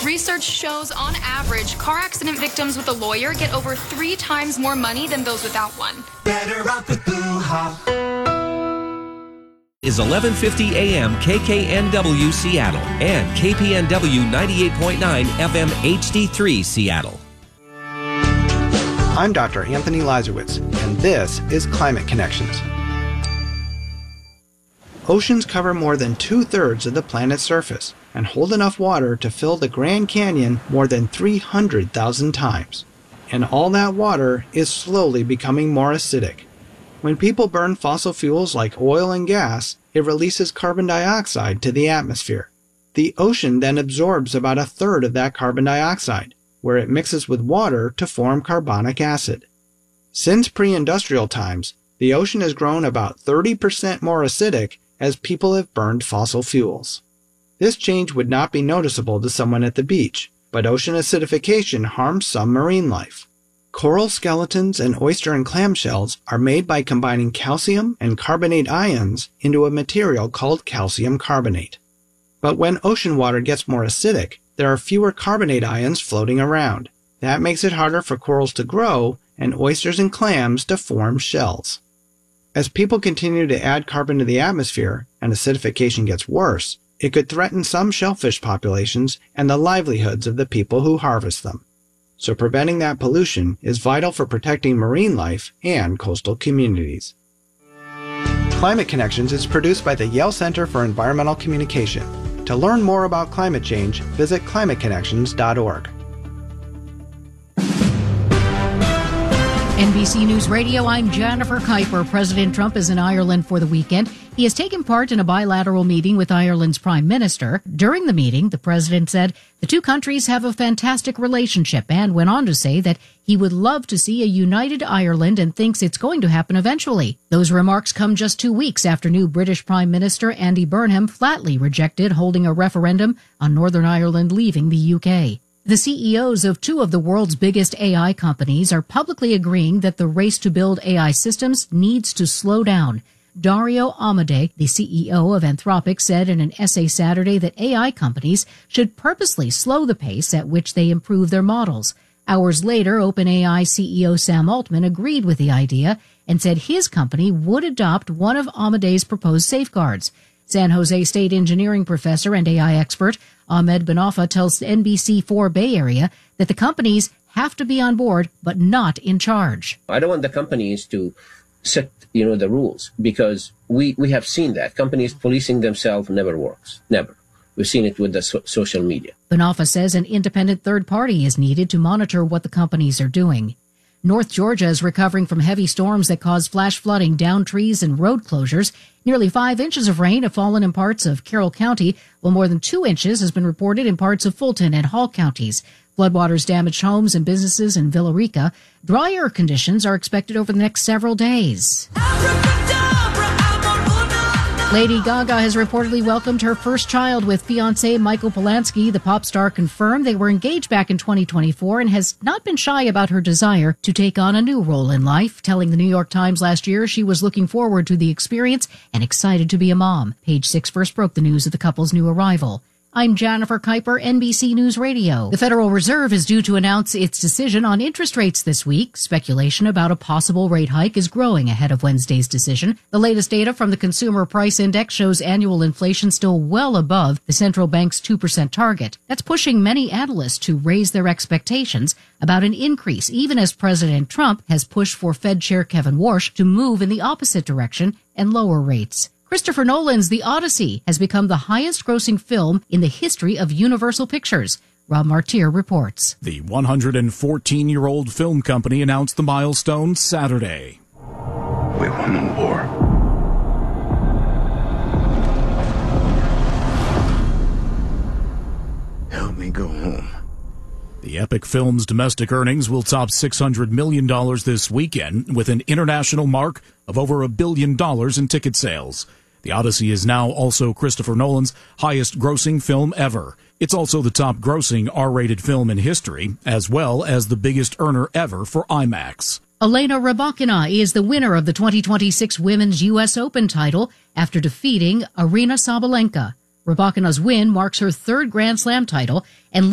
Research shows, on average, car accident victims with a lawyer get over 3 times more money than those without one. Better off with Boo-ha. Is 1150 AM KKNW Seattle and KPNW 98.9 FM HD3 Seattle. I'm Dr. Anthony Lazarowitz, and this is Climate Connections. Oceans cover more than 2/3 of the planet's surface and hold enough water to fill the Grand Canyon more than 300,000 times. And all that water is slowly becoming more acidic. When people burn fossil fuels like oil and gas, it releases carbon dioxide to the atmosphere. The ocean then absorbs about 1/3 of that carbon dioxide, where it mixes with water to form carbonic acid. Since pre-industrial times, the ocean has grown about 30% more acidic as people have burned fossil fuels. This change would not be noticeable to someone at the beach, but ocean acidification harms some marine life. Coral skeletons and oyster and clam shells are made by combining calcium and carbonate ions into a material called calcium carbonate. But when ocean water gets more acidic, there are fewer carbonate ions floating around. That makes it harder for corals to grow and oysters and clams to form shells. As people continue to add carbon to the atmosphere and acidification gets worse, it could threaten some shellfish populations and the livelihoods of the people who harvest them. So preventing that pollution is vital for protecting marine life and coastal communities. Climate Connections is produced by the Yale Center for Environmental Communication. To learn more about climate change, visit climateconnections.org. NBC News Radio, I'm Jennifer Kuiper. President Trump is in Ireland for the weekend. He has taken part in a bilateral meeting with Ireland's Prime Minister. During the meeting, the president said the two countries have a fantastic relationship and went on to say that he would love to see a united Ireland and thinks it's going to happen eventually. Those remarks come just 2 weeks after new British Prime Minister Andy Burnham flatly rejected holding a referendum on Northern Ireland leaving the UK. The CEOs of two of the world's biggest AI companies are publicly agreeing that the race to build AI systems needs to slow down. Dario Amodei, the CEO of Anthropic, said in an essay Saturday that AI companies should purposely slow the pace at which they improve their models. Hours later, OpenAI CEO Sam Altman agreed with the idea and said his company would adopt one of Amodei's proposed safeguards. San Jose State engineering professor and AI expert Ahmed Benofa tells NBC4 Bay Area that the companies have to be on board but not in charge. I don't want the companies to set, the rules, because we have seen that. Companies policing themselves never works. Never. We've seen it with the social media. Benofa says an independent third party is needed to monitor what the companies are doing. North Georgia is recovering from heavy storms that caused flash flooding, downed trees, and road closures. Nearly 5 inches of rain have fallen in parts of Carroll County, while more than 2 inches has been reported in parts of Fulton and Hall counties. Floodwaters damaged homes and businesses in Villarica. Drier conditions are expected over the next several days. Lady Gaga has reportedly welcomed her first child with fiancé Michael Polanski. The pop star confirmed they were engaged back in 2024 and has not been shy about her desire to take on a new role in life, telling the New York Times last year she was looking forward to the experience and excited to be a mom. Page 6 first broke the news of the couple's new arrival. I'm Jennifer Kuiper, NBC News Radio. The Federal Reserve is due to announce its decision on interest rates this week. Speculation about a possible rate hike is growing ahead of Wednesday's decision. The latest data from the Consumer Price Index shows annual inflation still well above the central bank's 2% target. That's pushing many analysts to raise their expectations about an increase, even as President Trump has pushed for Fed Chair Kevin Warsh to move in the opposite direction and lower rates. Christopher Nolan's The Odyssey has become the highest-grossing film in the history of Universal Pictures. Rob Martier reports. The 114-year-old film company announced the milestone Saturday. We won the war. Help me go home. The epic film's domestic earnings will top $600 million this weekend, with an international mark of over $1 billion in ticket sales. The Odyssey is now also Christopher Nolan's highest-grossing film ever. It's also the top-grossing R-rated film in history, as well as the biggest earner ever for IMAX. Elena Rybakina is the winner of the 2026 Women's U.S. Open title after defeating Aryna Sabalenka. Rybakina's win marks her third Grand Slam title and